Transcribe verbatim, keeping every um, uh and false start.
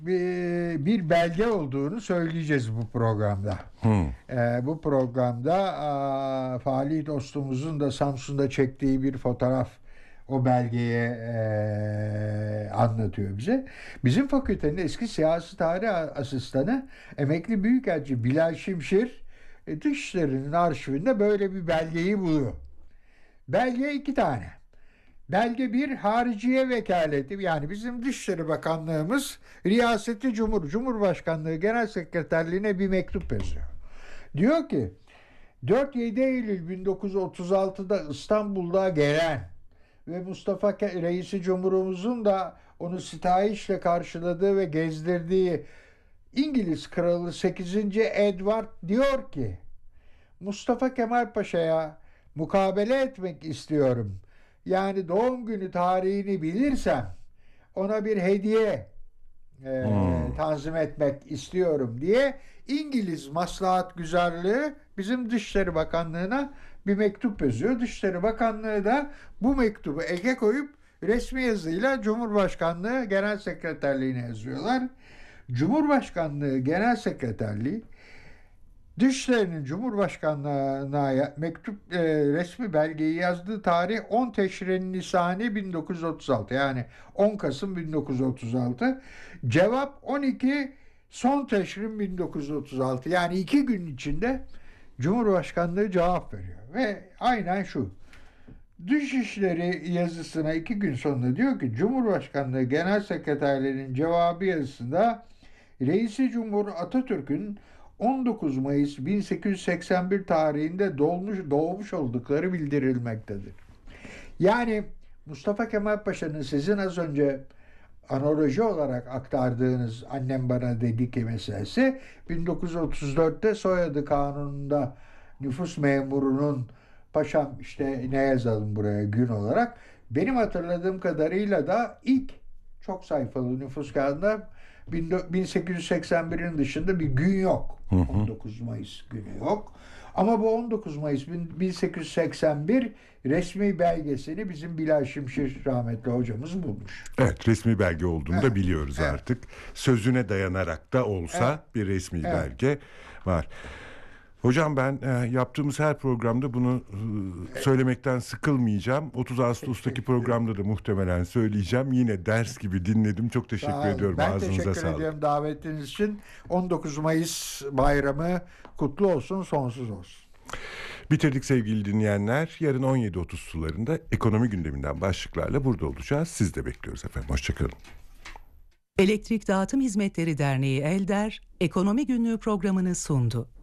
bir, bir belge olduğunu söyleyeceğiz bu programda. Hmm. Ee, bu programda a, Fahri dostumuzun da Samsun'da çektiği bir fotoğraf o belgeye e, anlatıyor bize. Bizim fakültenin eski siyasi tarih asistanı emekli büyükelçi Bilal Şimşir e, Dışişleri'nin arşivinde böyle bir belgeyi buluyor. Belge iki tane. Belge bir, hariciye vekaleti, yani bizim Dışişleri Bakanlığımız Riyaseti Cumhur, Cumhurbaşkanlığı Genel Sekreterliğine bir mektup yazıyor. Diyor ki dört yedi Eylül bin dokuz yüz otuz altıda İstanbul'da gelen ve Mustafa Reisi Cumhurumuzun da onu sitayişle karşıladığı ve gezdirdiği İngiliz Kralı sekizinci Edward diyor ki Mustafa Kemal Paşa'ya mukabele etmek istiyorum. Yani doğum günü tarihini bilirsem ona bir hediye e, hmm. tanzim etmek istiyorum diye İngiliz Maslahat Güzarlığı bizim Dışişleri Bakanlığı'na bir mektup yazıyor. Dışişleri Bakanlığı da bu mektubu eke koyup resmi yazıyla Cumhurbaşkanlığı Genel Sekreterliğine yazıyorlar. Cumhurbaşkanlığı Genel Sekreterliği Dışişleri'nin Cumhurbaşkanlığına mektup e, resmi belgeyi yazdığı tarih on Teşrin Nisani bin dokuz yüz otuz altı, yani on Kasım bin dokuz yüz otuz altı. Cevap on iki Son Teşrin bin dokuz yüz otuz altı, yani iki gün içinde Cumhurbaşkanlığı cevap veriyor ve aynen şu. Dışişleri yazısına iki gün sonra diyor ki Cumhurbaşkanlığı Genel Sekreterliğinin cevabı yazısında Reisi Cumhur Atatürk'ün on dokuz Mayıs bin sekiz yüz seksen bir tarihinde doğmuş, doğmuş oldukları bildirilmektedir. Yani Mustafa Kemal Paşa'nın sizin az önce analoji olarak aktardığınız annem bana dedi ki meselesi bin dokuz yüz otuz dörtte soyadı kanununda nüfus memurunun paşam işte ne yazalım buraya gün olarak, benim hatırladığım kadarıyla da ilk çok sayfalı nüfus kağıdında bin sekiz yüz seksen birin dışında bir gün yok. Hı hı. on dokuz Mayıs günü yok. Ama bu on dokuz Mayıs bin sekiz yüz seksen bir resmi belgesini bizim Bilal Şimşir rahmetli hocamız bulmuş. Evet, resmi belge olduğunu evet. da biliyoruz evet. artık. Sözüne dayanarak da olsa evet. bir resmi evet. belge var. Hocam ben e, yaptığımız her programda bunu e, söylemekten sıkılmayacağım. otuz Ağustos'taki programda da muhtemelen söyleyeceğim. Yine ders gibi dinledim. Çok teşekkür ediyorum. Ben Ağzınıza teşekkür sağlık. ediyorum davetiniz için. on dokuz Mayıs bayramı kutlu olsun, sonsuz olsun. Bitirdik sevgili dinleyenler. Yarın on yedi otuz sularında ekonomi gündeminden başlıklarla burada olacağız. Siz de bekliyoruz efendim. Hoşçakalın. Elektrik Dağıtım Hizmetleri Derneği Elder, Ekonomi Günlüğü programını sundu.